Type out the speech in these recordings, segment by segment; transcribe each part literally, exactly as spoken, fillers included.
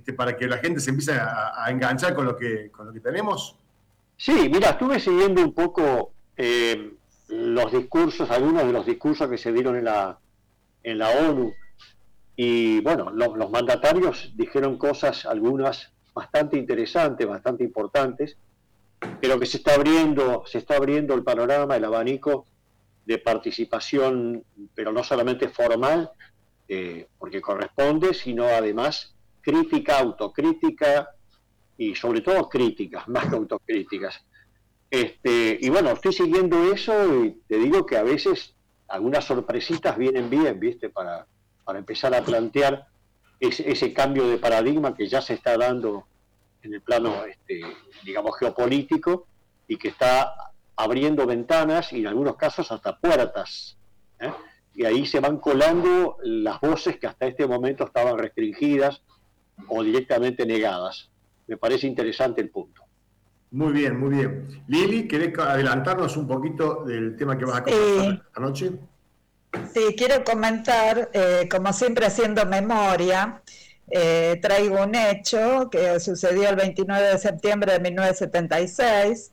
este, para que la gente se empiece a, a enganchar con lo que, con lo que tenemos? Sí, mira, estuve siguiendo un poco eh, los discursos, algunos de los discursos que se dieron en la, en la ONU, y bueno, los, los mandatarios dijeron cosas, algunas bastante interesantes, bastante importantes, pero que se está abriendo, se está abriendo el panorama, el abanico de participación, pero no solamente formal, eh, porque corresponde, sino además crítica, autocrítica y sobre todo críticas, más que autocríticas. Este, y bueno, estoy siguiendo eso y te digo que a veces algunas sorpresitas vienen bien, ¿viste? Para, para empezar a plantear ese, ese cambio de paradigma que ya se está dando en el plano, este, digamos, geopolítico, y que está abriendo ventanas y en algunos casos hasta puertas, ¿eh? Y ahí se van colando las voces que hasta este momento estaban restringidas o directamente negadas. Me parece interesante el punto. Muy bien, muy bien. Lili, ¿querés adelantarnos un poquito del tema que vas a conversar Sí, anoche? sí, quiero comentar, eh, como siempre haciendo memoria, eh, traigo un hecho que sucedió el veintinueve de septiembre de mil novecientos setenta y seis,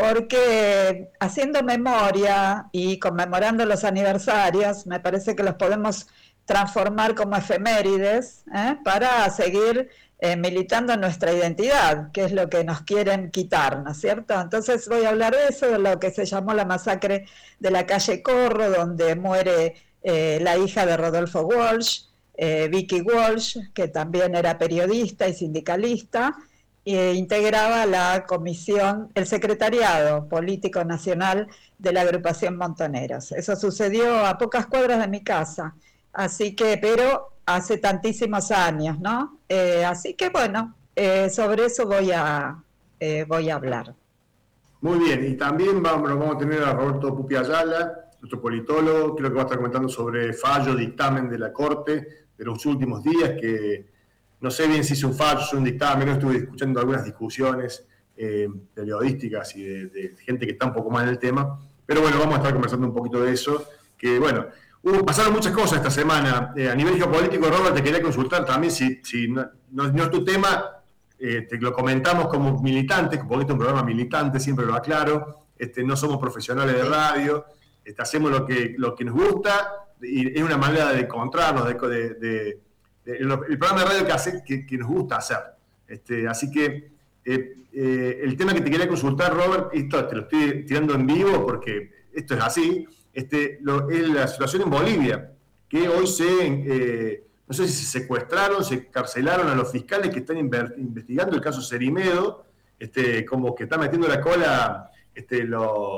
porque haciendo memoria y conmemorando los aniversarios, me parece que los podemos transformar como efemérides, ¿eh? Para seguir eh, militando nuestra identidad, que es lo que nos quieren quitar, ¿no es cierto? Entonces voy a hablar de eso, de lo que se llamó la masacre de la calle Corro, donde muere eh, la hija de Rodolfo Walsh, eh, Vicky Walsh, que también era periodista y sindicalista, e integraba la comisión, el secretariado político nacional de la agrupación Montoneros. Eso sucedió a pocas cuadras de mi casa, así que, pero hace tantísimos años, ¿no? Eh, así que bueno, eh, sobre eso voy a, eh, voy a hablar. Muy bien, y también vamos, vamos a tener a Roberto Pupi Ayala, nuestro politólogo, creo que va a estar comentando sobre fallo, dictamen de la Corte de los últimos días, que no sé bien si es un fallo, es un dictamen, no estuve escuchando algunas discusiones eh, periodísticas y de, de gente que está un poco más en el tema, pero bueno, vamos a estar conversando un poquito de eso, que bueno, hubo, pasaron muchas cosas esta semana. Eh, a nivel geopolítico, Robert, te quería consultar también, si, si no, no, no es tu tema, eh, te lo comentamos como militantes, porque este es un programa militante, siempre lo aclaro, este, no somos profesionales de radio, este, hacemos lo que, lo que nos gusta, y es una manera de encontrarnos, de, de, de, de el, el programa de radio que, hace, que, que nos gusta hacer. Este, así que eh, eh, el tema que te quería consultar, Robert, esto te lo estoy tirando en vivo porque esto es así, este, lo, es la situación en Bolivia, que hoy se, eh, no sé si se secuestraron, se carcelaron a los fiscales que están investigando el caso Cerimedo, este, como que están metiendo la cola este, los